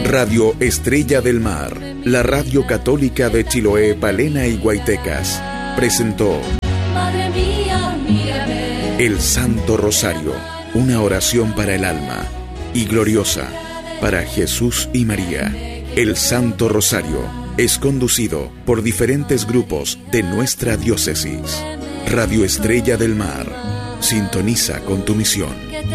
Radio Estrella del Mar, la radio católica de Chiloé, Palena y Guaytecas, presentó Madre mía, mírame. El Santo Rosario, una oración para el alma, y gloriosa para Jesús y María. El Santo Rosario es conducido por diferentes grupos de nuestra diócesis. Radio Estrella del Mar, sintoniza con tu misión.